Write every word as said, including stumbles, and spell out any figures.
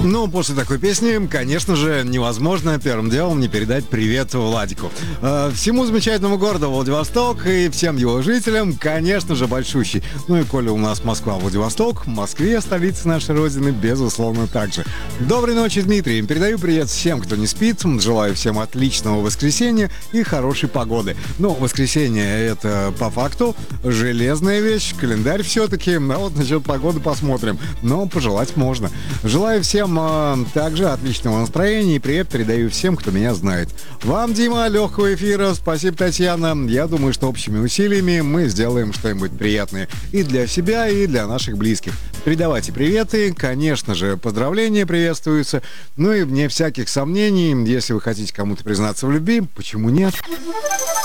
Ну, после такой песни, конечно же, невозможно первым делом не передать привет Владику. Э, всему замечательному городу Владивосток и всем его жителям, конечно же, большущий. Ну и коли у нас Москва-Владивосток, в Москве, столица нашей Родины, безусловно, также. Доброй ночи, Дмитрий. Передаю привет всем, кто не спит. Желаю всем отличного воскресенья и хорошей погоды. Ну, воскресенье — это по факту железная вещь, календарь все-таки. А вот насчет погоды посмотрим. Но пожелать можно. Желаю всем э, также отличного настроения и привет передаю всем, кто меня знает. Вам, Дима, легкого эфира. Спасибо, Татьяна. Я думаю, что общими усилиями мы сделаем что-нибудь приятное и для себя, и для наших близких. Передавайте приветы, конечно же, поздравления приветствуются. Ну и вне всяких сомнений, если вы хотите кому-то признаться в любви, почему нет?